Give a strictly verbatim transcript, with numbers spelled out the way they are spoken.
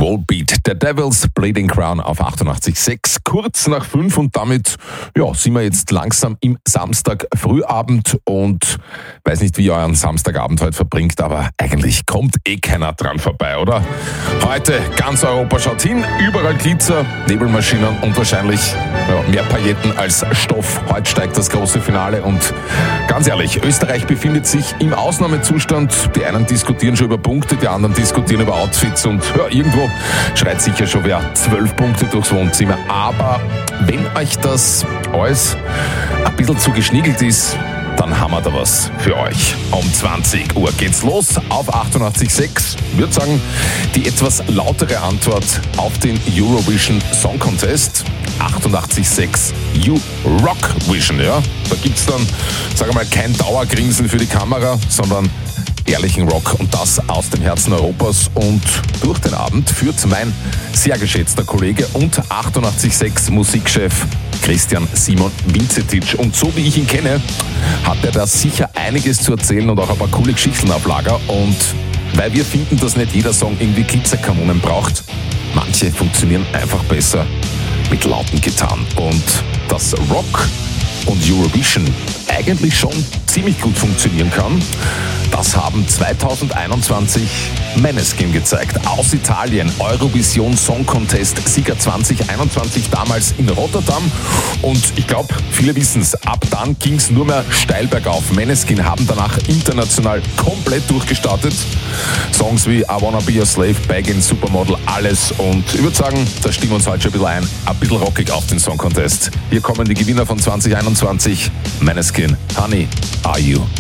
Volbeat, der Devil's Bleeding Crown auf achtundachtzig Komma sechs, kurz nach fünf und damit ja, sind wir jetzt langsam im Samstag-Frühabend und weiß nicht, wie ihr euren Samstagabend heute verbringt, aber eigentlich kommt eh keiner dran vorbei, oder? Heute ganz Europa schaut hin, überall Glitzer, Nebelmaschinen und wahrscheinlich ja, mehr Pailletten als Stoff. Heute steigt das große Finale und ganz ehrlich, Österreich befindet sich im Ausnahmezustand. Die einen diskutieren schon über Punkte, die anderen diskutieren über Outfits und ja, irgendwo schreit sicher schon wer zwölf Punkte durchs Wohnzimmer. Aber wenn euch das alles ein bisschen zu geschniegelt ist, dann haben wir da was für euch. Um zwanzig Uhr geht's los auf achtundachtzig Komma sechs. Ich würde sagen, die etwas lautere Antwort auf den Eurovision Song Contest. achtundachtzig Komma sechs You Rock Vision, ja. Da gibt's dann, sag mal, kein Dauergrinsen für die Kamera, sondern ehrlichen Rock und das aus dem Herzen Europas. Und durch den Abend führt mein sehr geschätzter Kollege und achtundachtzig Komma sechs Musikchef Christian Simon Vincetic. Und so wie ich ihn kenne, hat er da sicher einiges zu erzählen und auch ein paar coole Geschichten auf Lager. Und weil wir finden, dass nicht jeder Song irgendwie Glitzerkanonen braucht, manche funktionieren einfach besser mit lauten Gitarren. Und dass Rock und Eurovision eigentlich schon ziemlich gut funktionieren kann, das haben zweitausendeinundzwanzig Måneskin gezeigt. Aus Italien, Eurovision Song Contest, Sieger zwanzig einundzwanzig, damals in Rotterdam. Und ich glaube, viele wissen es, ab dann ging es nur mehr steil bergauf. Måneskin haben danach international komplett durchgestartet. Songs wie I Wanna Be Your Slave, Back in Supermodel, alles. Und ich würde sagen, da stimmen wir uns heute schon ein bisschen ein. Ein bisschen rockig auf den Song Contest. Hier kommen die Gewinner von zwanzig einundzwanzig. Måneskin, Honey, Are You?